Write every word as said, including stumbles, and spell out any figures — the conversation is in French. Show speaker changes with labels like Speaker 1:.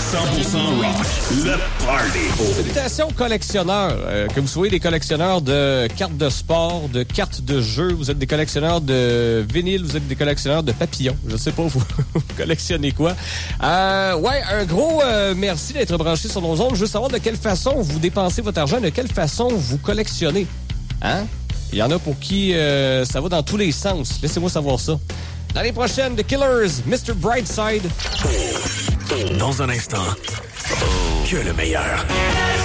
Speaker 1: cent pour cent rock, le party.
Speaker 2: Salutations collectionneurs, euh, que vous soyez des collectionneurs de cartes de sport, de cartes de jeu, vous êtes des collectionneurs de vinyle, vous êtes des collectionneurs de papillons. Je sais pas, vous, vous collectionnez quoi. Euh, ouais, un gros euh, merci d'être branché sur nos ondes. Je veux savoir de quelle façon vous dépensez votre argent, de quelle façon vous collectionnez. Hein? Il y en a pour qui euh, ça va dans tous les sens. Laissez-moi savoir ça. L'année prochaine, The Killers, mister Brightside.
Speaker 1: Dans un instant, que le meilleur.